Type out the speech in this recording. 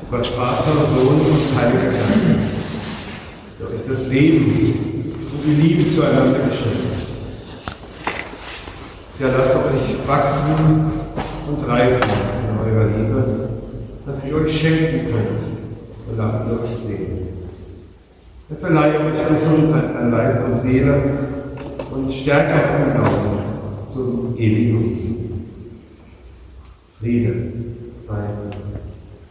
Gott Vater, Sohn und Heiliger Geist. Durch das Leben und die Liebe zueinander geschenkt. Ja, lasst euch wachsen und reifen in eurer Liebe, dass ihr euch schenken könnt und lasst euch sehen. Er verleihe euch Gesundheit an Leib und Seele und stärke auch im Glauben zum ewigen Friede sei